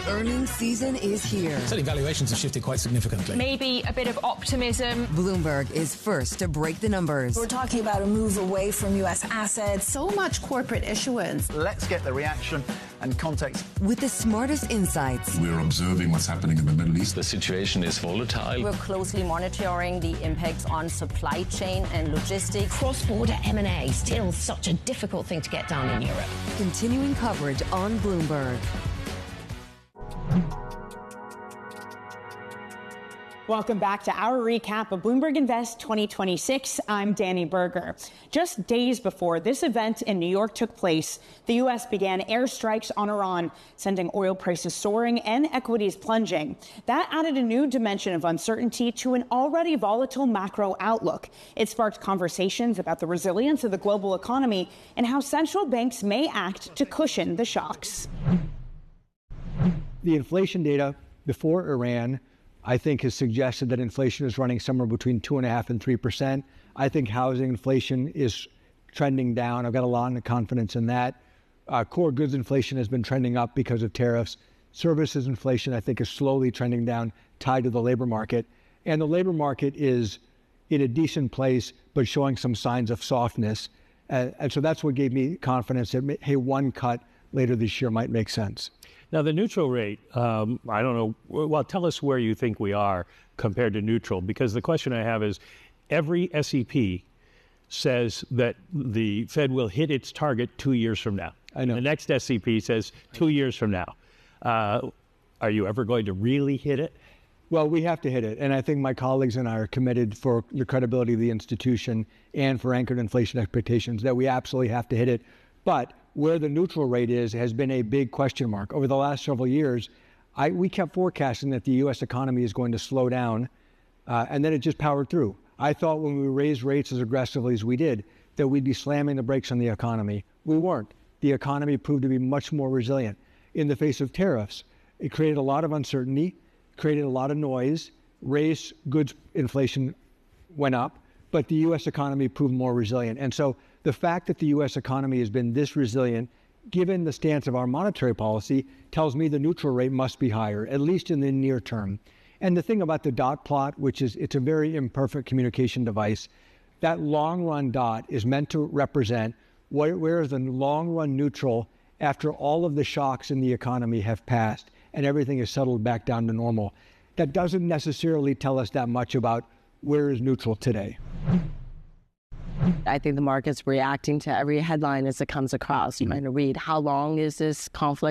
Earnings season is here. Certainly valuations have shifted quite significantly. Maybe a bit of optimism. Bloomberg is first to break the numbers. We're talking about a move away from U.S. assets. So much corporate issuance. Let's get the reaction and context. With the smartest insights. We're observing what's happening in the Middle East. The situation is volatile. We're closely monitoring the impacts on supply chain and logistics. Cross-border M&A, still such a difficult thing to get done in Europe. Continuing coverage on Bloomberg. Welcome back to our recap of Bloomberg Invest 2026. I'm Danny Berger. Just days before this event in New York took place, the U.S. began airstrikes on Iran, sending oil prices soaring and equities plunging. That added a new dimension of uncertainty to an already volatile macro outlook. It sparked conversations about the resilience of the global economy and how central banks may act to cushion the shocks. The inflation data before Iran, I think, has suggested that inflation is running somewhere between 2.5% and 3%. I think housing inflation is trending down. I've got a lot of confidence in that. Core goods inflation has been trending up because of tariffs. Services inflation, I think, is slowly trending down, tied to the labor market. And the labor market is in a decent place, but showing some signs of softness. And so that's what gave me confidence that, hey, one cut later this year might make sense. Now, the neutral rate, I don't know. Well, tell us where you think we are compared to neutral, because the question I have is every SEP says that the Fed will hit its target 2 years from now. I know. The next SEP says 2 years from now. Are you ever going to really hit it? Well, we have to hit it. And I think my colleagues and I are committed for the credibility of the institution and for anchored inflation expectations that we absolutely have to hit it. But where the neutral rate is has been a big question mark. Over the last several years, we kept forecasting that the U.S. economy is going to slow down, and then it just powered through. I thought when we raised rates as aggressively as we did, that we'd be slamming the brakes on the economy. We weren't. The economy proved to be much more resilient. In the face of tariffs, it created a lot of uncertainty, created a lot of noise, raised goods inflation went up, but the U.S. economy proved more resilient. And so the fact that the U.S. economy has been this resilient, given the stance of our monetary policy, tells me the neutral rate must be higher, at least in the near term. And the thing about the dot plot, which is it's a very imperfect communication device, that long-run dot is meant to represent where is the long-run neutral after all of the shocks in the economy have passed and everything is settled back down to normal. That doesn't necessarily tell us that much about where is neutral today. I think the market's reacting to every headline as it comes across. Trying to read how long is this conflict